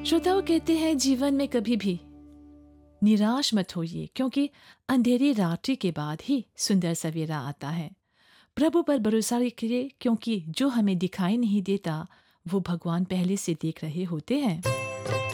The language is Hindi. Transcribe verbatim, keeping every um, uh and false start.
श्रोताओं कहते हैं जीवन में कभी भी निराश मत होइए क्योंकि अंधेरी रात्रि के बाद ही सुंदर सवेरा आता है। प्रभु पर भरोसा रखिए क्योंकि जो हमें दिखाई नहीं देता वो भगवान पहले से देख रहे होते हैं।